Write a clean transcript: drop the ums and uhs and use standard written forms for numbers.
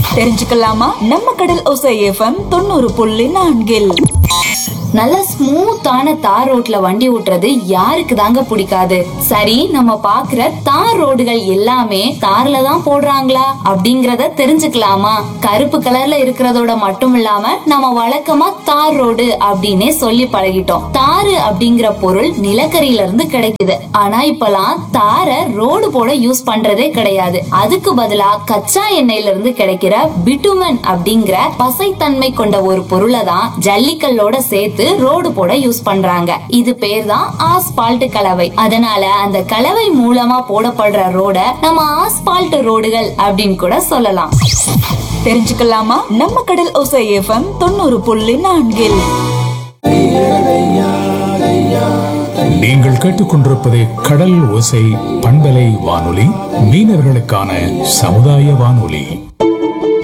தெரிஞ்சுக்கலாமா? நம்ம கடல் ஓசை எஃப்எம் 90.4. நல்ல ஸ்மூத்தான தார் ரோட்ல வண்டி ஓட்டுறது யாருக்கு தாங்க பிடிக்காது? சரி, நம்ம பாக்குற தார் ரோடுகள் எல்லாமே தார்ல தான் போடுறாங்களா அப்படிங்கறத தெரிஞ்சுக்கலாமா? கருப்பு கலர்ல இருக்கிறதோட மட்டும் இல்லாம நம்ம வழக்கமா தார் ரோடு அப்படின்னே சொல்லி பழகிட்டோம். தாரு அப்படிங்கிற பொருள் நிலக்கரியில இருந்து கிடைக்குது. ஆனா இப்பெல்லாம் தாரை ரோடு போட யூஸ் பண்றதே கிடையாது. அதுக்கு பதிலா கச்சா எண்ணெயில இருந்து கிடைக்கிற பிட்டுமன் அப்படிங்கிற பசைத்தன்மை கொண்ட ஒரு பொருளை தான் ஜல்லிக்கல்லோட சேர்த்து ரோடு போட யூஸ் பண்றாங்க. இது பேர் தான் ஆஸ்பால்ட் கலவை. அதனால அந்த கலவை மூலமா போடப்படுற ரோட நம்ம ஆஸ்பால்ட் ரோடுகள் அப்படின்னு கூட சொல்லலாம். தெரிஞ்சுக்கலாமா? நம்ம கடல் ஓசை எஃப்எம் 90.4. நீங்கள் கேட்டுக்கொண்டிருப்பது கடல் ஓசை பண்பலை வானொலி, மீனவர்களுக்கான சமுதாய வானொலி.